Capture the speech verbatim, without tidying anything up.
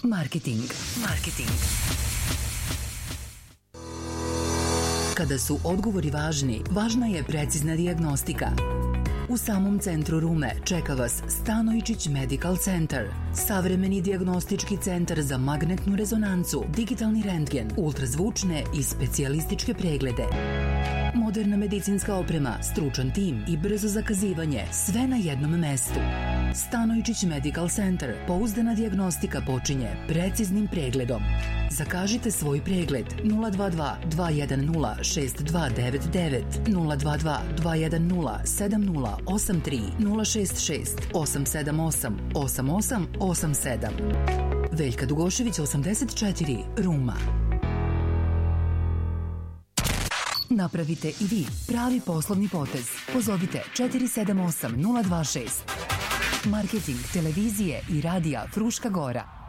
Marketing. Marketing. Kada su odgovori važni, važna je precizna dijagnostika. U samom centru Rume čeka vas Stanojičić Medical Center, savremeni dijagnostički centar za magnetnu rezonancu, digitalni rentgen, ultrazvučne i specijalističke preglede. Moderna medicinska oprema, stručan tim i brzo zakazivanje, sve na jednom mestu. Stanojičić Medical Center, pouzdana dijagnostika počinje preciznim pregledom. Zakažite svoj pregled nula dva dva dva jedan nula šest dva devet devet, nula dva dva dva jedan nula sedam nula osam tri, nula šest šest osam sedam osam osam osam osam sedam. Veljka Dugošević osamdeset četiri, Ruma. Napravite i vi pravi poslovni potez. Pozovite četiri sedam osam nula dva šest. Marketing televizije i radija Fruška Gora.